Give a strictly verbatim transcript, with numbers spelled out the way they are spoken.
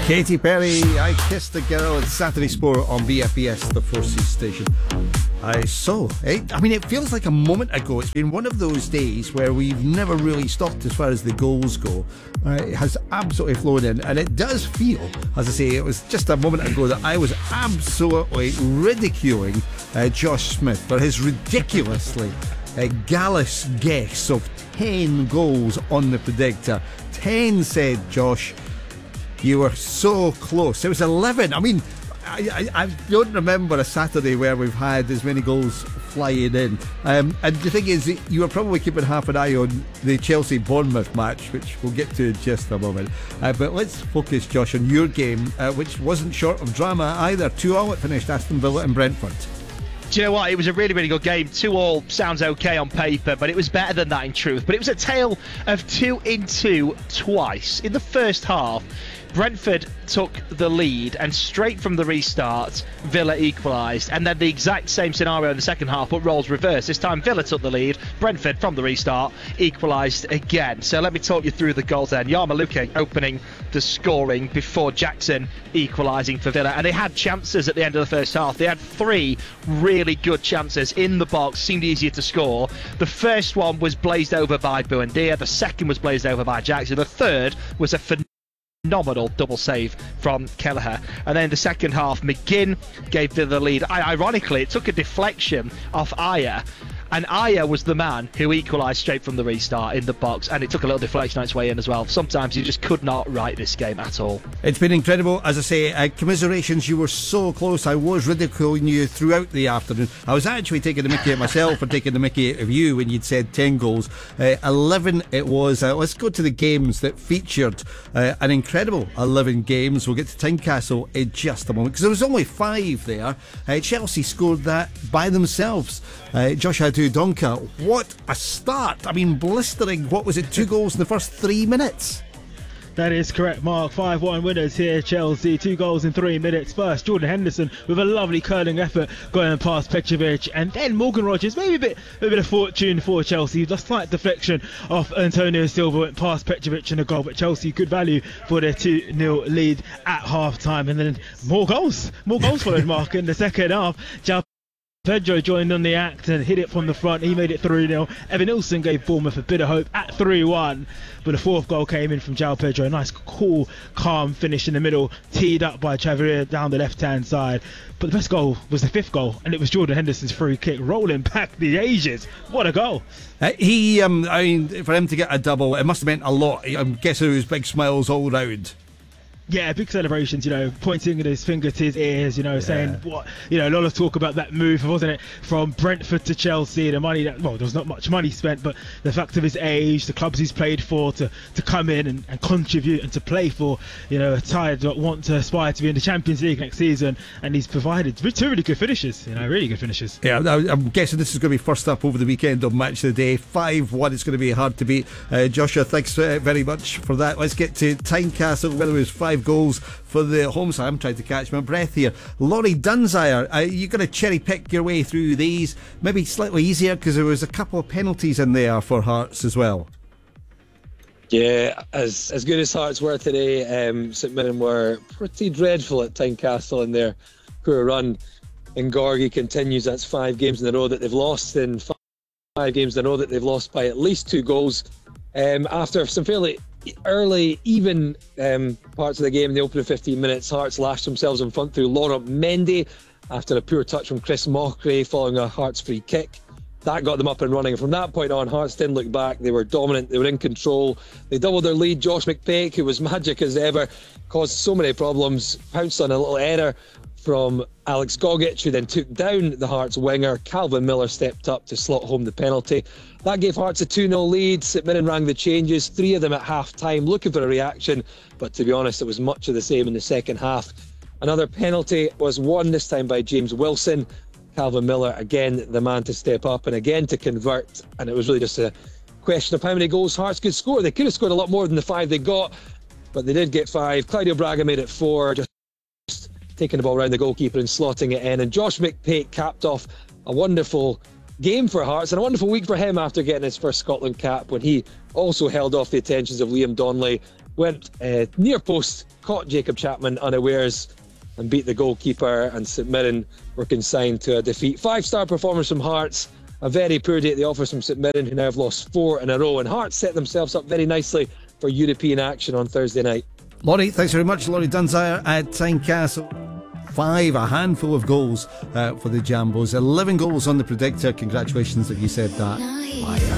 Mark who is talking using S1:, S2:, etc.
S1: Katy Perry, I Kissed a Girl. It's Saturday Sport on B F B S, the Four Seas station. I so, eh? I mean, it feels like a moment ago. It's been one of those days where we've never really stopped as far as the goals go. Uh, it has absolutely flown in, and it does feel, as I say, it was just a moment ago that I was absolutely ridiculing uh, Josh Smith for his ridiculously uh, gallus guess of ten goals on the predictor. ten, said Josh. You were so close. It was eleven. I mean, I, I, I don't remember a Saturday where we've had as many goals flying in. Um, and the thing is, you were probably keeping half an eye on the Chelsea-Bournemouth match, which we'll get to in just a moment. Uh, but let's focus, Josh, on your game, uh, which wasn't short of drama either. two all it finished, Aston Villa and Brentford.
S2: Do you know what? It was a really, really good game. two all sounds okay on paper, but it was better than that in truth. But it was a tale of two in two twice. In the first half, Brentford took the lead, and straight from the restart, Villa equalised. And then the exact same scenario in the second half, but roles reversed. This time Villa took the lead, Brentford from the restart equalised again. So let me talk you through the goals then. Yarmolenko opening the scoring before Jackson equalising for Villa. And they had chances at the end of the first half. They had three really good chances in the box, seemed easier to score. The first one was blazed over by Buendia. The second was blazed over by Jackson. The third was a phenomenal phenomenal double save from Kelleher. And then in the second half, McGinn gave Villa the lead. I, ironically, it took a deflection off Ayer, and Ayer was the man who equalised straight from the restart in the box, and it took a little deflection on its way in as well. Sometimes you just could not write this game at all.
S1: It's been incredible. As I say, uh, commiserations, you were so close. I was ridiculing you throughout the afternoon. I was actually taking the mickey at myself or taking the mickey of you when you'd said ten goals. Uh, eleven it was. Uh, let's go to the games that featured uh, an incredible eleven games. We'll get to Tynecastle in just a moment, because there was only five there. Uh, Chelsea scored that by themselves. Uh, Josh Donker, what a start. I mean, blistering. What was it, two goals in the first three minutes?
S3: That is correct, Mark. five one winners here, Chelsea. Two goals in three minutes. First, Jordan Henderson with a lovely curling effort going past Petrovic. And then Morgan Rogers, maybe a bit, a bit of fortune for Chelsea. The slight deflection off Antonio Silva went past Petrovic and a goal. But Chelsea, good value for their two nil lead at half time. And then more goals. More goals followed, Mark, in the second half. João Pedro joined on the act and hit it from the front. He made it three nil. Evan Nilsson gave Bournemouth a bit of hope at three one. But the fourth goal came in from João Pedro. A nice, cool, calm finish in the middle. Teed up by Chavarria down the left-hand side. But the best goal was the fifth goal. And it was Jordan Henderson's free kick, rolling back the ages. What a goal.
S1: Uh, he, um, I mean, for him to get a double, it must have meant a lot. I'm guessing it was big smiles all round.
S3: Yeah, big celebrations, you know, pointing his finger to his ears, you know, yeah. saying what, you know, a lot of talk about that move, wasn't it, from Brentford to Chelsea, the money that, well, there was not much money spent, but the fact of his age, the clubs he's played for, to, to come in and, and contribute and to play for, you know, a side that want to aspire to be in the Champions League next season, and he's provided two really good finishes, you know, really good finishes.
S1: Yeah, I'm guessing this is going to be first up over the weekend on Match of the Day. five one, it's going to be hard to beat. Uh, Joshua, thanks uh, very much for that. Let's get to Tynecastle, whether it was five goals for the home side. I'm trying to catch my breath here. Laurie Dunsire, uh, you're going to cherry pick your way through these, maybe slightly easier because there was a couple of penalties in there for Hearts as well.
S4: Yeah, as as good as Hearts were today, um, St Mirren were pretty dreadful at Tynecastle in their poor run. And Gorgie continues, that's five games in a row that they've lost, in five games in a row that they've lost by at least two goals. Um, after some fairly early, even um, parts of the game in the opening fifteen minutes, Hearts lashed themselves in front through Laurent Mendy after a poor touch from Chris Mockery following a Hearts free kick. That got them up and running. From that point on, Hearts didn't look back. They were dominant. They were in control. They doubled their lead. Josh McPake, who was magic as ever, caused so many problems, pounced on a little error from Alex Gogic, who then took down the Hearts winger. Calvin Miller stepped up to slot home the penalty. That gave Hearts a two nil lead. St Mirren rang the changes, three of them at half-time, looking for a reaction, but to be honest, it was much of the same in the second half. Another penalty was won, this time by James Wilson. Calvin Miller, again, the man to step up and again to convert, and it was really just a question of how many goals Hearts could score. They could have scored a lot more than the five they got, but they did get five. Claudio Braga made it four, just taking the ball around the goalkeeper and slotting it in, and Josh McPake capped off a wonderful game for Hearts and a wonderful week for him after getting his first Scotland cap, when he also held off the attentions of Liam Donnelly went uh, near post, caught Jacob Chapman unawares and beat the goalkeeper, and St Mirren were consigned to a defeat. Five-star performance from Hearts. A very poor day at the office from St Mirren, who now have lost four in a row, and Hearts set themselves up very nicely for European action on Thursday night.
S1: Laurie, thanks very much. Laurie Dunsire at Tynecastle. Five, a handful of goals uh, for the Jambos. eleven goals on the predictor. Congratulations if you said that.